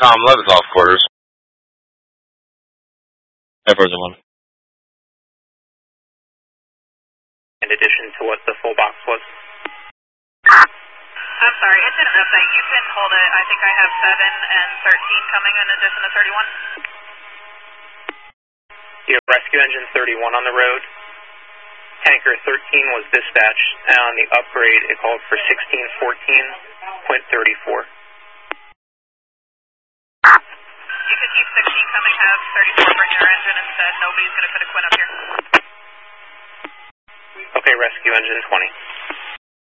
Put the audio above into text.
Com 11's off quarters. Air Force 1. In addition to what the full box was? I'm sorry, it didn't update. You can hold it. I think I have 7 and 13 coming in addition to 31. You have rescue engine 31 on the road. Tanker 13 was dispatched, and on the upgrade it called for 1614.34. You can keep 16 coming, have 34 bring your engine instead. Nobody's going to put a Quinn up here. Okay, rescue engine 20.